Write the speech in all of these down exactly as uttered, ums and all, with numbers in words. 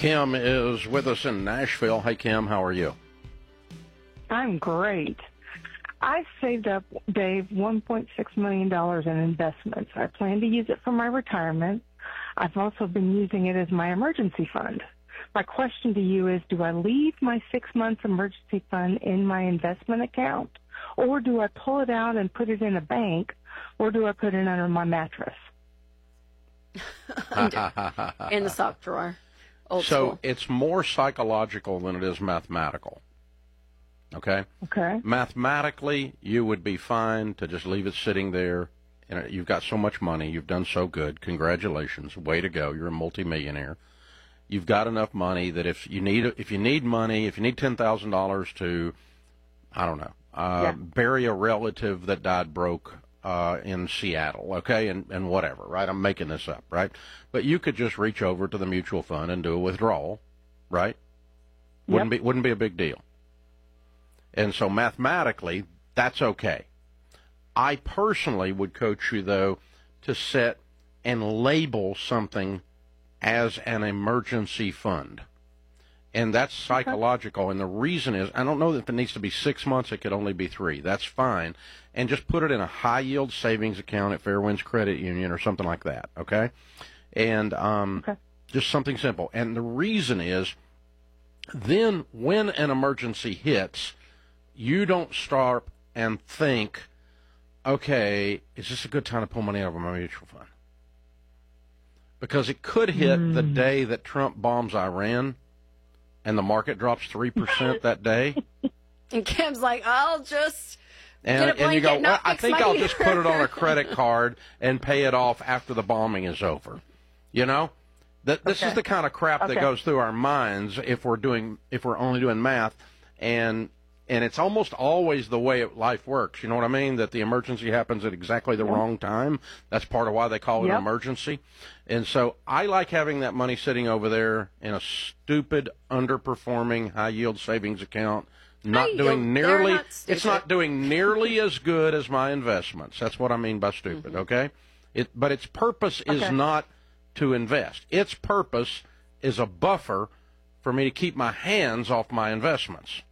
Kim is with us in Nashville. Hey, Kim, how are you? I'm great. I saved up, Dave, one point six million dollars in investments. I plan to use it for my retirement. I've also been using it as my emergency fund. My question to you is, do I leave my six-month emergency fund in my investment account, or do I pull it out and put it in a bank, or do I put it under my mattress? In the sock drawer. Old so school. It's more psychological than it is mathematical. Okay? Okay. Mathematically, you would be fine to just leave it sitting there. And you've got so much money. You've done so good. Congratulations. Way to go. You're a multimillionaire. You've got enough money that if you need if you need money, if you need ten thousand dollars to, I don't know, uh, yeah. bury a relative that died broke uh, in Seattle, okay, and, and whatever, right? I'm making this up, right? But you could just reach over to the mutual fund and do a withdrawal, right? Wouldn't Yep. be wouldn't be a big deal. And so mathematically, that's okay. I personally would coach you, though, to set and label something as an emergency fund. And that's psychological. Okay. And the reason is, I don't know if it needs to be six months. It could only be three. That's fine. And just put it in a high-yield savings account at Fairwinds Credit Union or something like that, okay? And um, okay. just something simple. And the reason is, then when an emergency hits, you don't start and think, okay, is this a good time to pull money out of my mutual fund? Because it could hit mm. the day that Trump bombs Iran and the market drops three percent that day. And Kim's like, I'll just and, get a blanket, and you go, well, I think money. I'll just put it on a credit card and pay it off after the bombing is over. You know? That, this okay. is the kind of crap okay. that goes through our minds if we're doing if we're only doing math. And And it's almost always the way life works. You know what I mean? That the emergency happens at exactly the yep. wrong time. That's part of why they call it yep. an emergency. And so I like having that money sitting over there in a stupid, underperforming, high-yield savings account, not high doing yield. nearly, not it's not doing nearly as good as my investments. That's what I mean by stupid, mm-hmm. okay? It, but its purpose okay. is not to invest. Its purpose is a buffer for me to keep my hands off my investments.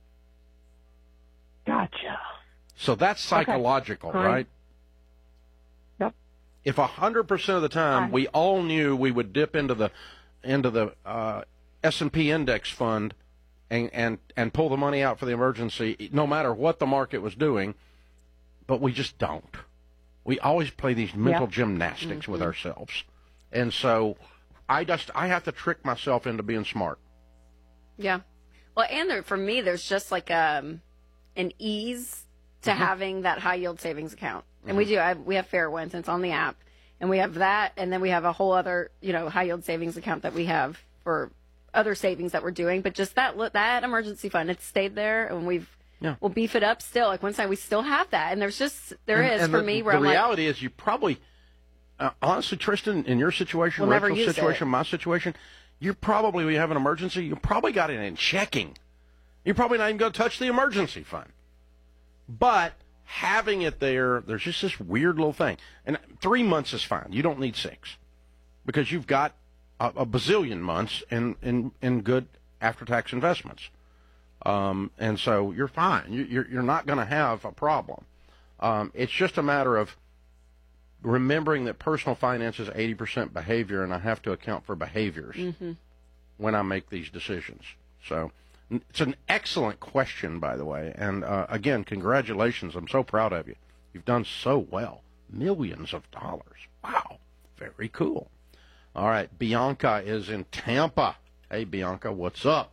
Gotcha. So that's psychological, okay. right? Yep. If a hundred percent of the time right. we all knew we would dip into the into the uh, S and P index fund and, and and pull the money out for the emergency, no matter what the market was doing, but we just don't. We always play these mental yep. gymnastics mm-hmm. with ourselves, and so I just I have to trick myself into being smart. Yeah. Well, and there, for me, there's just like um. an ease to mm-hmm. having that high yield savings account. And mm-hmm. we do, I, we have Fairwinds, and it's on the app. And we have that, and then we have a whole other, you know, high yield savings account that we have for other savings that we're doing. But just that that emergency fund, it's stayed there, and we've, yeah. we'll beef it up still. Like one side, we still have that. And there's just, there and, is and for the, me where the I'm reality like, is you probably, uh, honestly, Tristan, in your situation, we'll never Rachel's use situation, it. my situation, you're probably, when you have an emergency, you probably got it in checking. You're probably not even going to touch the emergency fund. But having it there, there's just this weird little thing. And three months is fine. You don't need six because you've got a, a bazillion months in, in, in good after-tax investments. Um, and so you're fine. You, you're, you're not going to have a problem. Um, it's just a matter of remembering that personal finance is eighty percent behavior, and I have to account for behaviors mm-hmm. when I make these decisions. So it's an excellent question, by the way. And, uh, again, congratulations. I'm so proud of you. You've done so well. Millions of dollars. Wow. Very cool. All right. Bianca is in Tampa. Hey, Bianca, what's up?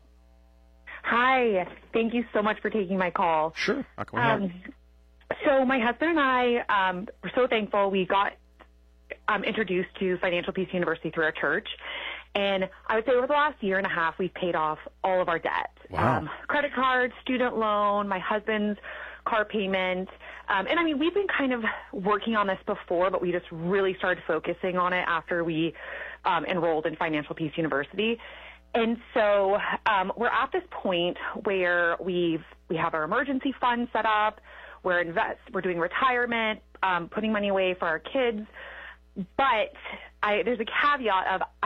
Hi. Thank you so much for taking my call. Sure. I can help. Um, so my husband and I um, were so thankful we got um, introduced to Financial Peace University through our church. And I would say over the last year and a half, we've paid off all of our debt. Wow. Um, credit card, student loan, my husband's car payment. Um, and, I mean, we've been kind of working on this before, but we just really started focusing on it after we um, enrolled in Financial Peace University. And so um, we're at this point where we've we have our emergency fund set up. We're invest. We're doing retirement, um, putting money away for our kids. But I, there's a caveat of